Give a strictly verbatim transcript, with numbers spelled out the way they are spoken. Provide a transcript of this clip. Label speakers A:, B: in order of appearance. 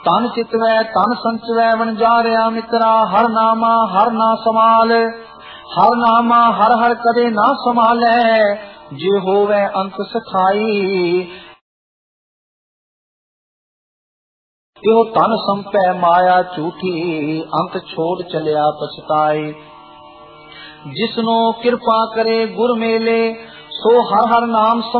A: ਤਨ ਚਿਤਵੈ ਤਨ ਸੰਚਵੈ ਵਣਜਾਰਿਆ ਮਿੱਤਰਾ, ਹਰ ਨਾਮਾ ਹਰ ਨਾ ਸਮਾਲ। ਹਰ ਨਾਮਾ ਹਰ ਹਰ ਕਦੇ ਨਾ ਸੰਭਾਲੈ, ਜੇ ਹੋਵੇ ਅੰਤ ਸਖਾਈ। ਇਹੋ ਤਨ ਸੰਪੈ ਮਾਇਆ ਝੂਠੀ, ਅੰਤ ਛੋੜ ਚਲਿਆ ਪਛਤਾਏ। ਜਿਸਨੂੰ ਕਿਰਪਾ ਕਰੇ ਗੁਰ ਮੇਲੇ, ਸੋ ਹਰ ਹਰ ਨਾਮ